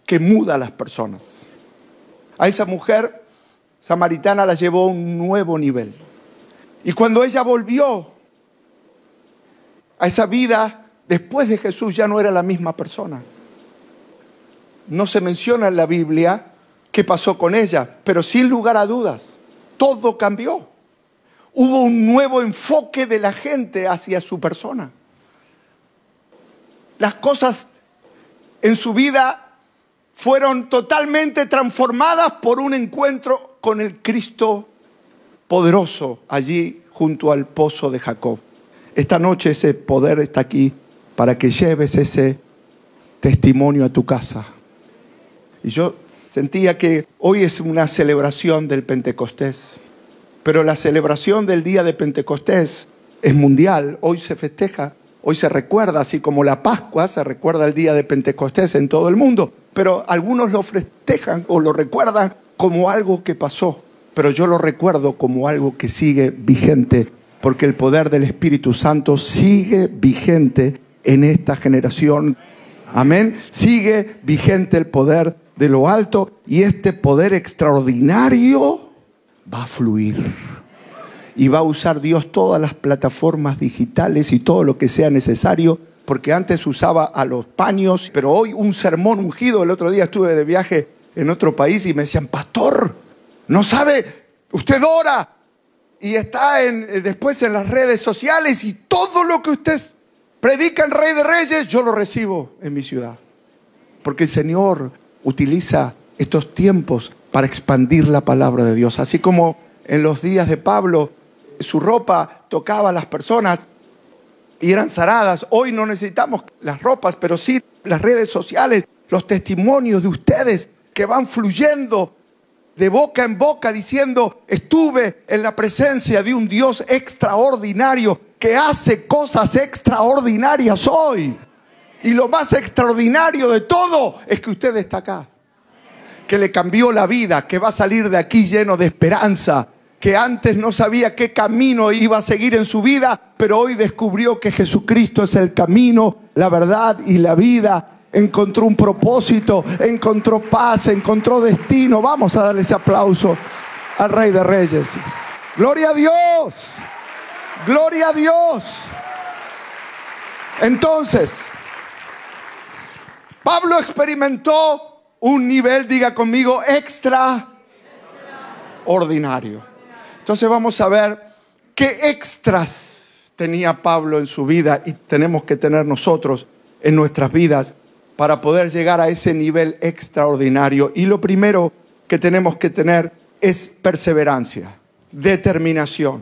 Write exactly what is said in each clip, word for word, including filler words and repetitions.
que muda a las personas. A esa mujer samaritana la llevó a un nuevo nivel. Y cuando ella volvió a esa vida, después de Jesús ya no era la misma persona. No se menciona en la Biblia qué pasó con ella, pero sin lugar a dudas, todo cambió. Hubo un nuevo enfoque de la gente hacia su persona. Las cosas en su vida fueron totalmente transformadas por un encuentro con el Cristo poderoso allí junto al pozo de Jacob. Esta noche ese poder está aquí para que lleves ese testimonio a tu casa. Y yo sentía que hoy es una celebración del Pentecostés, pero la celebración del día de Pentecostés es mundial. Hoy se festeja, hoy se recuerda, así como la Pascua se recuerda el día de Pentecostés en todo el mundo. Pero algunos lo festejan o lo recuerdan como algo que pasó. Pero yo lo recuerdo como algo que sigue vigente, porque el poder del Espíritu Santo sigue vigente en esta generación. Amén. Sigue vigente el poder de lo alto y este poder extraordinario va a fluir. Y va a usar Dios todas las plataformas digitales y todo lo que sea necesario, porque antes usaba a los paños, pero hoy un sermón ungido. El otro día estuve de viaje en otro país y me decían, pastor, no sabe, usted ora y está en, después en las redes sociales y todo lo que usted predica en Rey de Reyes, yo lo recibo en mi ciudad. Porque el Señor utiliza estos tiempos para expandir la palabra de Dios. Así como en los días de Pablo, su ropa tocaba a las personas y eran sanadas. Hoy no necesitamos las ropas, pero sí las redes sociales, los testimonios de ustedes que van fluyendo de boca en boca diciendo, estuve en la presencia de un Dios extraordinario que hace cosas extraordinarias hoy. Y lo más extraordinario de todo es que usted está acá, que le cambió la vida, que va a salir de aquí lleno de esperanza, que antes no sabía qué camino iba a seguir en su vida, pero hoy descubrió que Jesucristo es el camino, la verdad y la vida. Encontró un propósito, encontró paz, encontró destino. Vamos a darle ese aplauso al Rey de Reyes. Gloria a Dios, gloria a Dios. Entonces, Pablo experimentó un nivel, diga conmigo, extraordinario. Entonces vamos a ver qué extras tenía Pablo en su vida y tenemos que tener nosotros en nuestras vidas para poder llegar a ese nivel extraordinario. Y lo primero que tenemos que tener es perseverancia, determinación.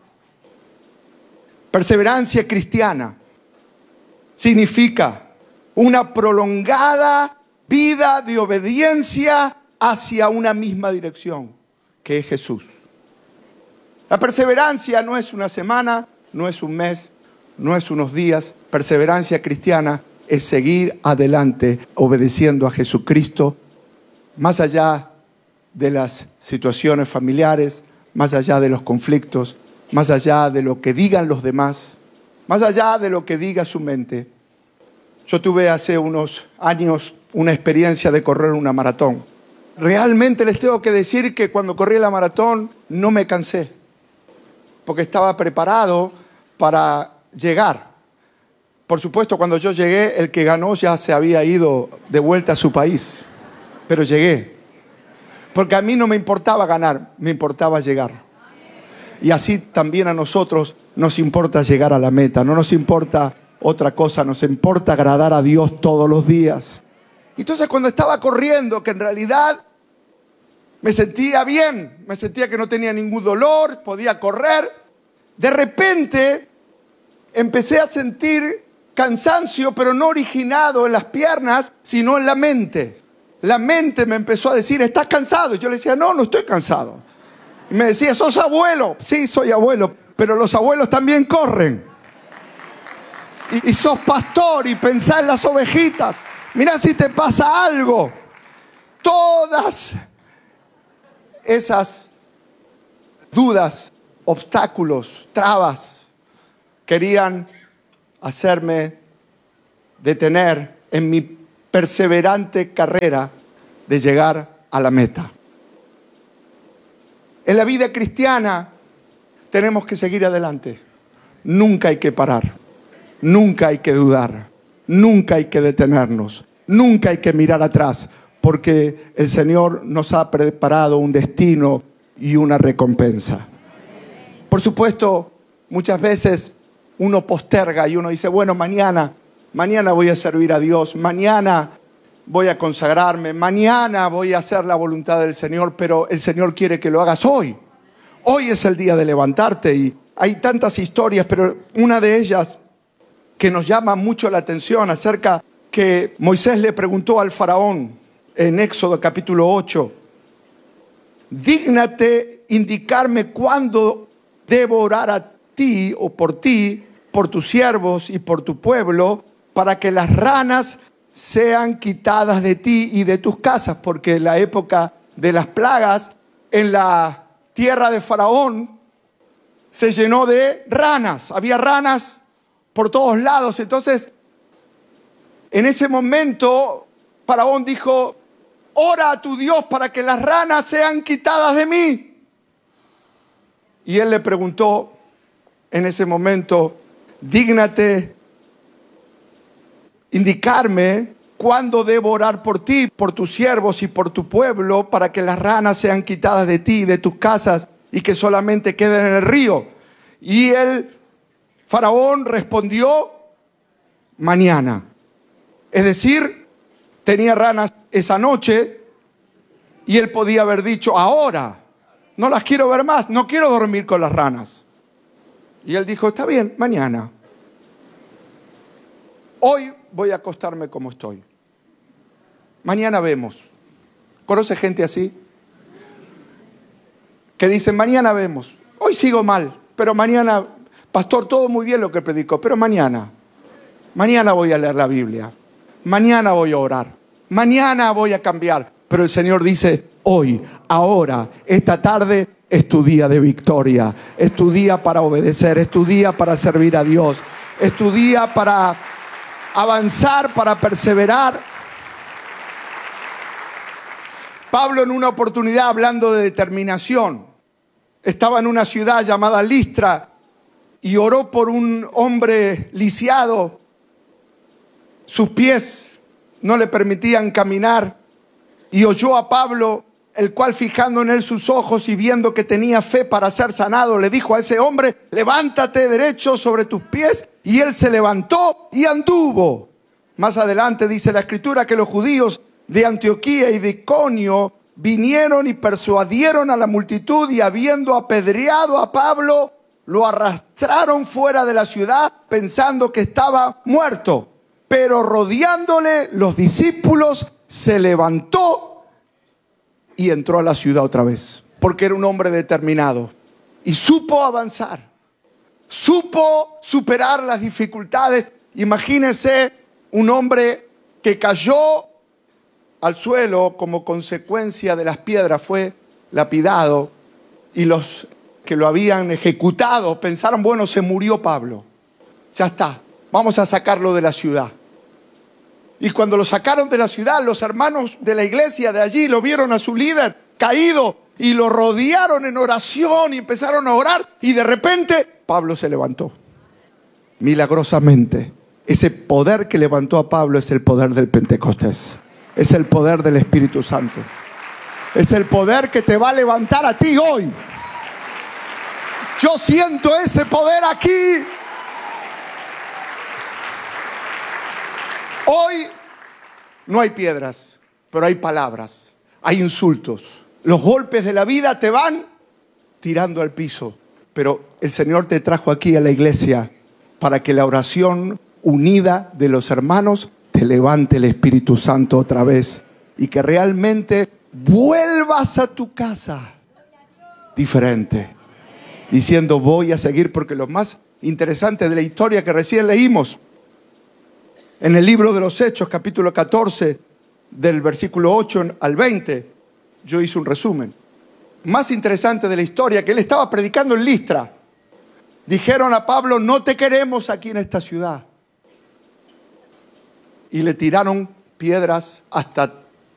Perseverancia cristiana significa una prolongada vida de obediencia hacia una misma dirección, que es Jesús. La perseverancia no es una semana, no es un mes, no es unos días. Perseverancia cristiana es seguir adelante obedeciendo a Jesucristo, más allá de las situaciones familiares, más allá de los conflictos, más allá de lo que digan los demás, más allá de lo que diga su mente. Yo tuve hace unos años una experiencia de correr una maratón. Realmente les tengo que decir que cuando corrí la maratón no me cansé, porque estaba preparado para llegar. Por supuesto, cuando yo llegué, el que ganó ya se había ido de vuelta a su país. Pero llegué. Porque a mí no me importaba ganar, me importaba llegar. Y así también a nosotros nos importa llegar a la meta. No nos importa otra cosa, nos importa agradar a Dios todos los días. Entonces cuando estaba corriendo, que en realidad me sentía bien, me sentía que no tenía ningún dolor, podía correr, de repente empecé a sentir cansancio, pero no originado en las piernas, sino en la mente. La mente me empezó a decir, ¿estás cansado? Y yo le decía, no, no estoy cansado. Y me decía, ¿sos abuelo? Sí, soy abuelo, pero los abuelos también corren. Y, y sos pastor y pensás en las ovejitas. Mirá si te pasa algo. Todas esas dudas, obstáculos, trabas, querían hacerme detener en mi perseverante carrera de llegar a la meta. En la vida cristiana tenemos que seguir adelante. Nunca hay que parar. Nunca hay que dudar. Nunca hay que detenernos. Nunca hay que mirar atrás, porque el Señor nos ha preparado un destino y una recompensa. Por supuesto, muchas veces uno posterga y uno dice, bueno, mañana, mañana voy a servir a Dios, mañana voy a consagrarme, mañana voy a hacer la voluntad del Señor, pero el Señor quiere que lo hagas hoy. Hoy es el día de levantarte y hay tantas historias, pero una de ellas que nos llama mucho la atención acerca que Moisés le preguntó al faraón en Éxodo capítulo ocho, dígnate indicarme cuándo debo orar a ti o por ti, por tus siervos y por tu pueblo, para que las ranas sean quitadas de ti y de tus casas, porque en la época de las plagas, en la tierra de Faraón, se llenó de ranas, había ranas por todos lados. Entonces, en ese momento, Faraón dijo, ora a tu Dios para que las ranas sean quitadas de mí. Y él le preguntó en ese momento, dígnate indicarme cuándo debo orar por ti, por tus siervos y por tu pueblo, para que las ranas sean quitadas de ti y de tus casas y que solamente queden en el río. Y el faraón respondió, mañana. Es decir, tenía ranas esa noche y él podía haber dicho, ahora, no las quiero ver más, no quiero dormir con las ranas. Y él dijo, está bien, mañana. Hoy voy a acostarme como estoy. Mañana vemos. ¿Conoce gente así? Que dicen, mañana vemos. Hoy sigo mal, pero mañana, pastor, todo muy bien lo que predicó, pero mañana. Mañana voy a leer la Biblia. Mañana voy a orar. Mañana voy a cambiar. Pero el Señor dice, hoy, ahora, esta tarde es tu día de victoria. Es tu día para obedecer. Es tu día para servir a Dios. Es tu día para avanzar, para perseverar. Pablo, en una oportunidad, hablando de determinación, estaba en una ciudad llamada Listra y oró por un hombre lisiado. Sus pies no le permitían caminar y oyó a Pablo, el cual, fijando en él sus ojos y viendo que tenía fe para ser sanado, le dijo a ese hombre, levántate derecho sobre tus pies. Y él se levantó y anduvo. Más adelante dice la Escritura que los judíos de Antioquía y de Iconio vinieron y persuadieron a la multitud, y habiendo apedreado a Pablo, lo arrastraron fuera de la ciudad pensando que estaba muerto. Pero rodeándole los discípulos, se levantó y entró a la ciudad otra vez, porque era un hombre determinado y supo avanzar, supo superar las dificultades. Imagínense un hombre que cayó al suelo como consecuencia de las piedras, fue lapidado, y los que lo habían ejecutado pensaron, bueno, se murió Pablo, ya está, vamos a sacarlo de la ciudad. Y cuando lo sacaron de la ciudad, los hermanos de la iglesia de allí lo vieron a su líder caído y lo rodearon en oración y empezaron a orar, y de repente Pablo se levantó milagrosamente. Ese poder que levantó a Pablo es el poder del Pentecostés, es el poder del Espíritu Santo, es el poder que te va a levantar a ti hoy. Yo siento ese poder aquí. Hoy no hay piedras, pero hay palabras, hay insultos. Los golpes de la vida te van tirando al piso, pero el Señor te trajo aquí a la iglesia para que la oración unida de los hermanos te levante el Espíritu Santo otra vez y que realmente vuelvas a tu casa diferente, diciendo voy a seguir. Porque lo más interesante de la historia que recién leímos en el libro de los Hechos, capítulo catorce, del versículo ocho al veinte, yo hice un resumen. Más interesante de la historia, que él estaba predicando en Listra. Dijeron a Pablo, no te queremos aquí en esta ciudad. Y le tiraron piedras hasta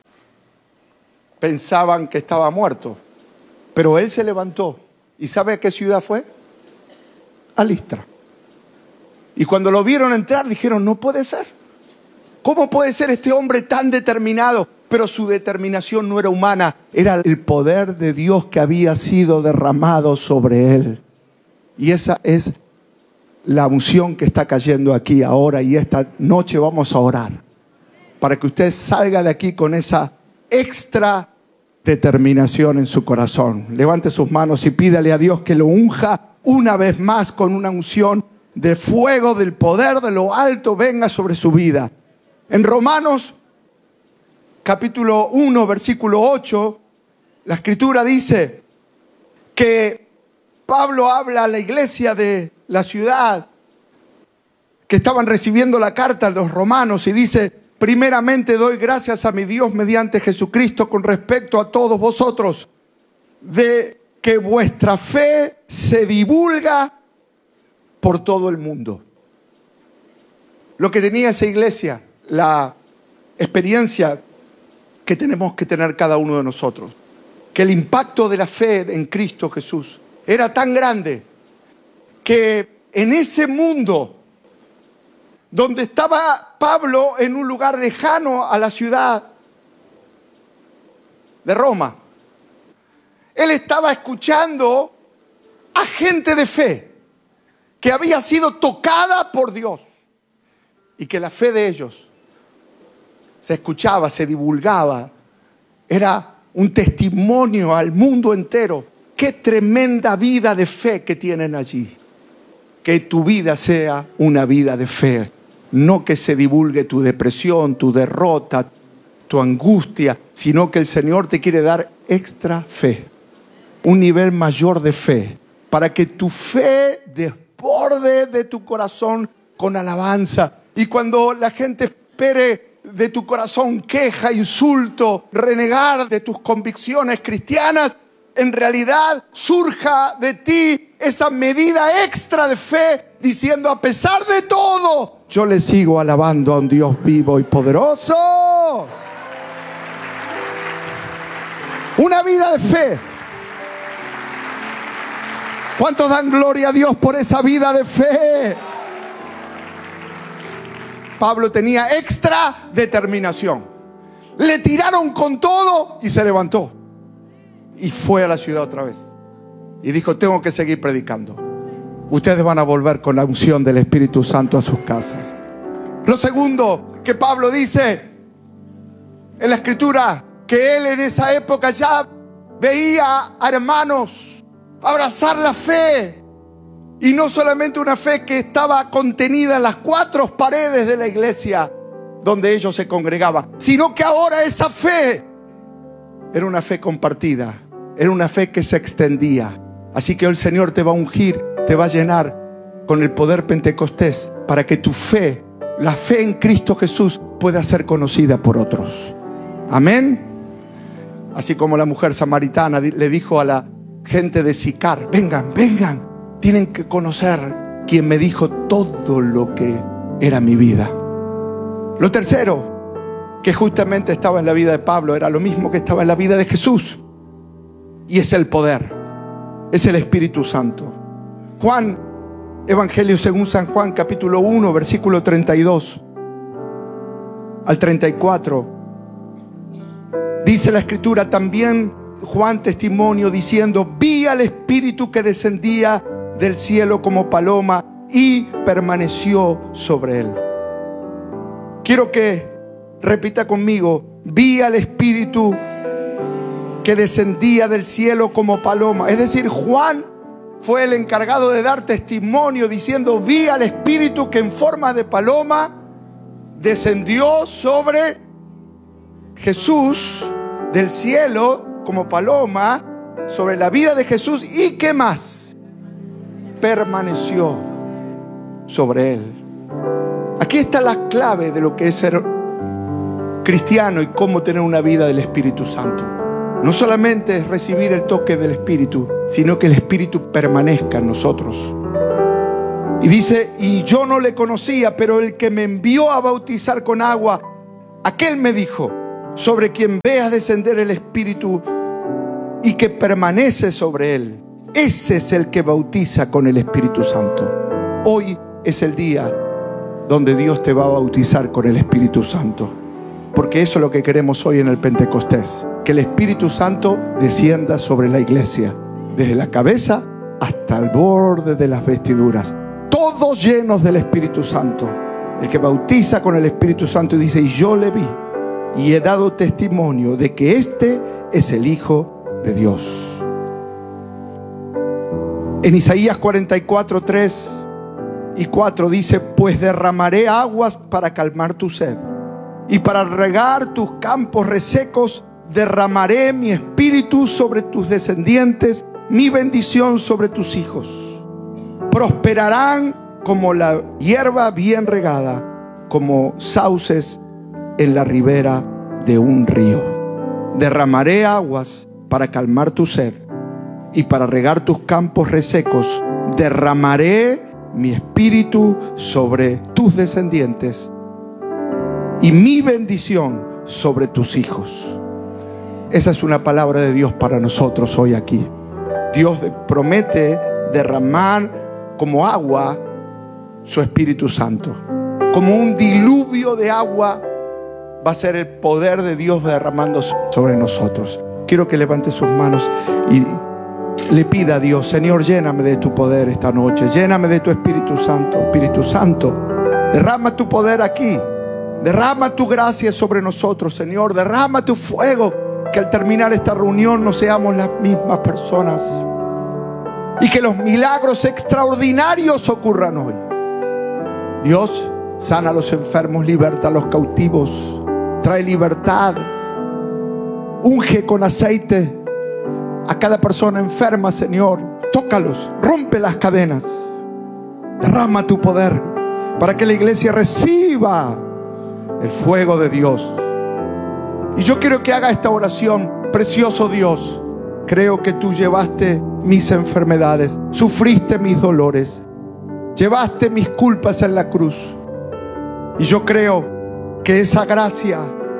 pensaban que estaba muerto. Pero él se levantó. ¿Y sabe a qué ciudad fue? A Listra. Y cuando lo vieron entrar dijeron, no puede ser. ¿Cómo puede ser este hombre tan determinado? Pero su determinación no era humana, era el poder de Dios que había sido derramado sobre él. Y esa es la unción que está cayendo aquí ahora. Y esta noche vamos a orar para que usted salga de aquí con esa extra determinación en su corazón. Levante sus manos y pídale a Dios que lo unja una vez más con una unción de fuego, del poder de lo alto venga sobre su vida. En Romanos capítulo uno, versículo ocho, la escritura dice que Pablo habla a la iglesia de la ciudad que estaban recibiendo la carta de los romanos y dice: primeramente doy gracias a mi Dios mediante Jesucristo con respecto a todos vosotros, de que vuestra fe se divulga por todo el mundo. Lo que tenía esa iglesia, la experiencia que tenemos que tener cada uno de nosotros, que el impacto de la fe en Cristo Jesús era tan grande que en ese mundo donde estaba Pablo en un lugar lejano a la ciudad de Roma, él estaba escuchando a gente de fe que había sido tocada por Dios y que la fe de ellos se escuchaba, se divulgaba. Era un testimonio al mundo entero. Qué tremenda vida de fe que tienen allí. Que tu vida sea una vida de fe. No que se divulgue tu depresión, tu derrota, tu angustia, sino que el Señor te quiere dar extra fe. Un nivel mayor de fe. Para que tu fe desborde de tu corazón con alabanza. Y cuando la gente espere de tu corazón queja, insulto, renegar de tus convicciones cristianas, en realidad surja de ti esa medida extra de fe, diciendo: a pesar de todo, yo le sigo alabando a un Dios vivo y poderoso. Una vida de fe. ¿Cuántos dan gloria a Dios por esa vida de fe? Pablo tenía extra determinación. Le tiraron con todo y se levantó. Y fue a la ciudad otra vez. Y dijo: tengo que seguir predicando. Ustedes van a volver con la unción del Espíritu Santo a sus casas. Lo segundo que Pablo dice en la Escritura, que él en esa época ya veía a hermanos abrazar la fe. Y no solamente una fe que estaba contenida en las cuatro paredes de la iglesia donde ellos se congregaban, sino que ahora esa fe era una fe compartida, era una fe que se extendía. Así que el Señor te va a ungir, te va a llenar con el poder pentecostés para que tu fe, la fe en Cristo Jesús, pueda ser conocida por otros. Amén. Así como la mujer samaritana le dijo a la gente de Sicar: vengan, vengan. Tienen que conocer quien me dijo todo lo que era mi vida. Lo tercero, que justamente estaba en la vida de Pablo, era lo mismo que estaba en la vida de Jesús. Y es el poder, es el Espíritu Santo. Juan, Evangelio según San Juan, capítulo uno, versículo treinta y dos al treinta y cuatro. Dice la Escritura: también Juan testimonio diciendo: vi al Espíritu que descendía del cielo como paloma y permaneció sobre él. Quiero que repita conmigo: vi al Espíritu que descendía del cielo como paloma. Es decir, Juan fue el encargado de dar testimonio diciendo: vi al Espíritu que en forma de paloma descendió sobre Jesús del cielo como paloma, sobre la vida de Jesús. ¿Y qué más? Permaneció sobre él. Aquí está la clave de lo que es ser cristiano y cómo tener una vida del Espíritu Santo. No solamente es recibir el toque del Espíritu, sino que el Espíritu permanezca en nosotros. Y dice: y yo no le conocía, pero el que me envió a bautizar con agua, Aquel me dijo: sobre quien veas descender el Espíritu y que permanece sobre él, ese es el que bautiza con el Espíritu Santo. Hoy es el día donde Dios te va a bautizar con el Espíritu Santo, porque eso es lo que queremos hoy en el Pentecostés, que el Espíritu Santo descienda sobre la iglesia, desde la cabeza hasta el borde de las vestiduras, todos llenos del Espíritu Santo. El que bautiza con el Espíritu Santo y dice: y yo le vi y he dado testimonio de que este es el Hijo de Dios. En Isaías cuarenta y cuatro, tres y cuatro dice: pues derramaré aguas para calmar tu sed, y para regar tus campos resecos derramaré mi espíritu sobre tus descendientes, mi bendición sobre tus hijos. Prosperarán como la hierba bien regada, como sauces en la ribera de un río. Derramaré aguas para calmar tu sed, y para regar tus campos resecos derramaré mi espíritu sobre tus descendientes y mi bendición sobre tus hijos. Esa es una palabra de Dios para nosotros hoy aquí. Dios promete derramar como agua su Espíritu Santo. Como un diluvio de agua va a ser el poder de Dios derramando sobre nosotros. Quiero que levante sus manos y le pida a Dios: Señor, lléname de tu poder esta noche, lléname de tu Espíritu Santo. Espíritu Santo, derrama tu poder aquí, derrama tu gracia sobre nosotros, Señor, derrama tu fuego, que al terminar esta reunión no seamos las mismas personas, y que los milagros extraordinarios ocurran hoy. Dios, sana a los enfermos, liberta a los cautivos, trae libertad, unge con aceite a cada persona enferma, Señor. Tócalos, rompe las cadenas, derrama tu poder para que la iglesia reciba el fuego de Dios. Y yo quiero que haga esta oración. Precioso Dios, creo que tú llevaste mis enfermedades, sufriste mis dolores, llevaste mis culpas en la cruz, y yo creo que esa gracia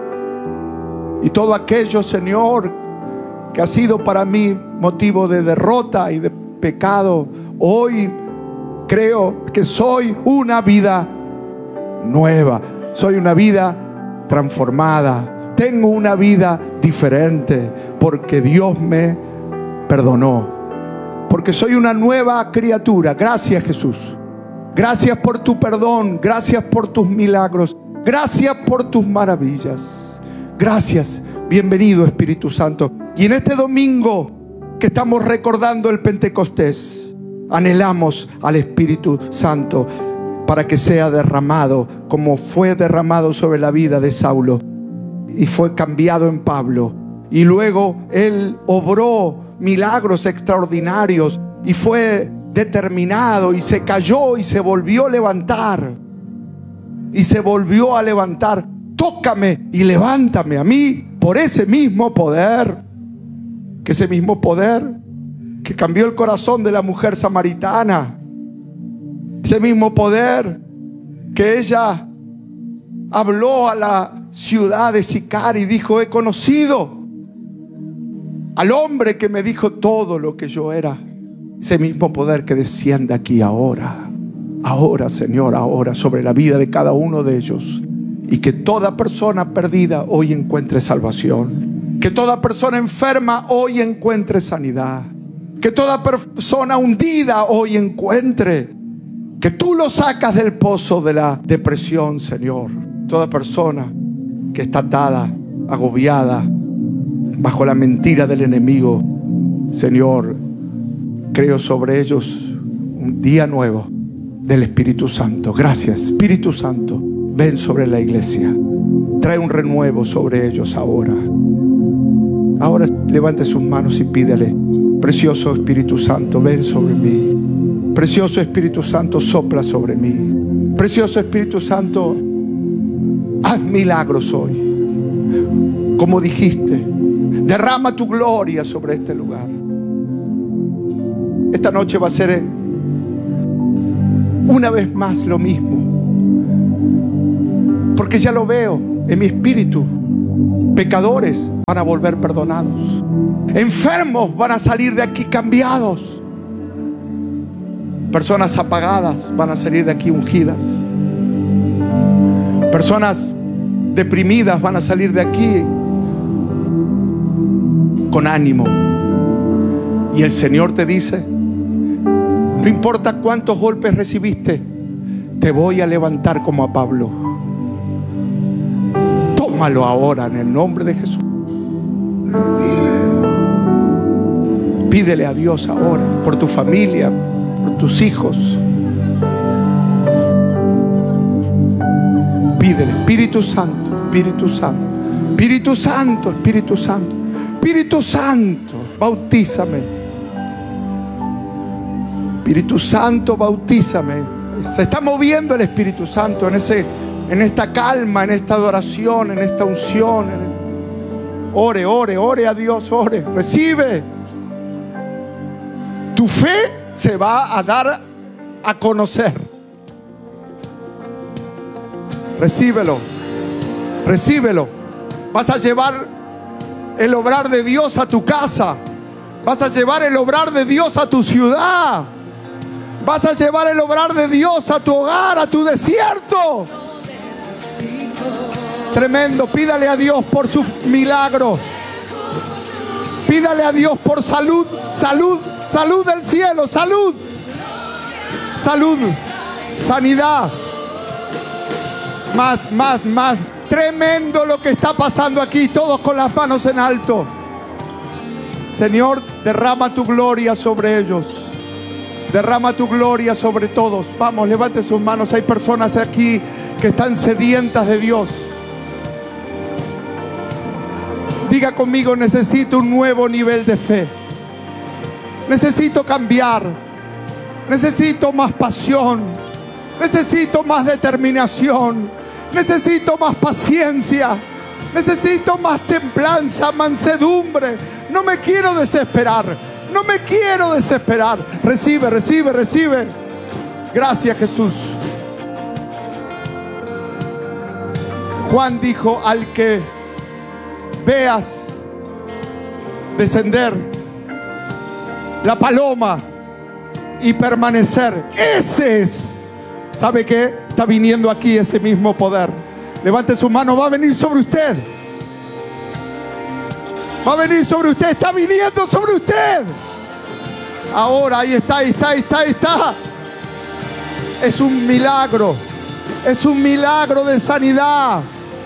y todo aquello, Señor, que ha sido para mí motivo de derrota y de pecado, hoy creo que soy una vida nueva, soy una vida transformada, tengo una vida diferente, porque Dios me perdonó, porque soy una nueva criatura. Gracias, Jesús. Gracias por tu perdón, gracias por tus milagros, gracias por tus maravillas. Gracias, bienvenido Espíritu Santo. Y en este domingo que estamos recordando el Pentecostés, anhelamos al Espíritu Santo para que sea derramado como fue derramado sobre la vida de Saulo y fue cambiado en Pablo. Y luego él obró milagros extraordinarios y fue determinado y se cayó y se volvió a levantar. Y se volvió a levantar. Tócame y levántame a mí por ese mismo poder. Que ese mismo poder que cambió el corazón de la mujer samaritana. Ese mismo poder que ella habló a la ciudad de Sicar y dijo: he conocido al hombre que me dijo todo lo que yo era. Ese mismo poder que desciende aquí ahora, ahora, Señor, ahora sobre la vida de cada uno de ellos, y que toda persona perdida hoy encuentre salvación, que toda persona enferma hoy encuentre sanidad, que toda persona hundida hoy encuentre, que tú lo sacas del pozo de la depresión, Señor. Toda persona que está atada, agobiada bajo la mentira del enemigo, Señor, creo sobre ellos un día nuevo del Espíritu Santo. Gracias, Espíritu Santo. Ven sobre la iglesia. Trae un renuevo sobre ellos ahora. Ahora levante sus manos y pídele: precioso Espíritu Santo, ven sobre mí. Precioso Espíritu Santo, sopla sobre mí. Precioso Espíritu Santo, haz milagros hoy. Como dijiste, derrama tu gloria sobre este lugar. Esta noche va a ser una vez más lo mismo, porque ya lo veo. en mi espíritu. Pecadores van a volver perdonados. Enfermos van a salir de aquí cambiados. Personas apagadas van a salir de aquí ungidas. Personas deprimidas van a salir de aquí con ánimo. Y el Señor te dice: no importa cuántos golpes recibiste, te voy a levantar como a Pablo. Tómalo ahora en el nombre de Jesús. Pídele a Dios ahora por tu familia, por tus hijos. Pídele, Espíritu Santo, Espíritu Santo, Espíritu Santo, Espíritu Santo, Espíritu Santo, bautízame. Espíritu Santo, bautízame. Se está moviendo el Espíritu Santo en, ese, en esta calma, en esta adoración, en esta unción. En el... Ore, ore, ore a Dios, ore. Recibe. Tu fe se va a dar a conocer. Recíbelo. Recíbelo. Vas a llevar el obrar de Dios a tu casa. Vas a llevar el obrar de Dios a tu ciudad. Vas a llevar el obrar de Dios a tu hogar, a tu desierto. Tremendo. Pídale a Dios por su milagro. Pídale a Dios por salud, salud, salud del cielo, salud. Salud, sanidad. Más, más, más. Tremendo lo que está pasando aquí. Todos con las manos en alto. Señor, derrama tu gloria sobre ellos. Derrama tu gloria sobre todos. Vamos, levante sus manos. Hay personas aquí que están sedientas de Dios. Diga conmigo: necesito un nuevo nivel de fe. Necesito cambiar. Necesito más pasión. Necesito más determinación. Necesito más paciencia. Necesito más templanza, mansedumbre. No me quiero desesperar. No me quiero desesperar. Recibe, recibe, recibe. Gracias, Jesús. Juan dijo: al que veas descender la paloma y permanecer, ese es. ¿Sabe qué? Está viniendo aquí ese mismo poder. Levante su mano. Va a venir sobre usted. Va a venir sobre usted. Está viniendo sobre usted. Ahora, ahí está, ahí está, ahí está, ahí está. Es un milagro. Es un milagro de sanidad.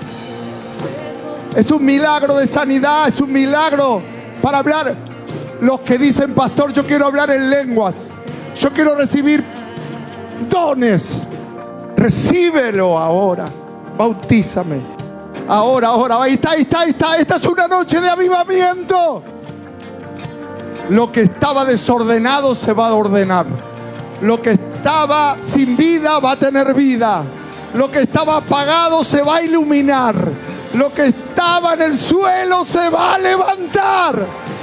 Es un milagro de sanidad. Es un milagro para hablar. Los que dicen: pastor, yo quiero hablar en lenguas. Yo quiero recibir dones. Recíbelo ahora. Bautízame. Ahora, ahora. Ahí está, ahí está, ahí está. Esta es una noche de avivamiento. Lo que estaba desordenado se va a ordenar. Lo que estaba sin vida va a tener vida. Lo que estaba apagado se va a iluminar. Lo que estaba en el suelo se va a levantar.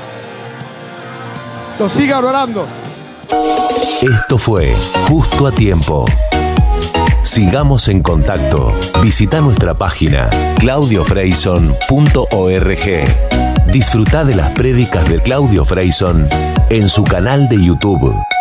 Lo siga orando. Esto fue Justo a Tiempo. Sigamos en contacto. Visita nuestra página claudio freyson punto org. Disfruta de las prédicas de Claudio Freyson en su canal de YouTube.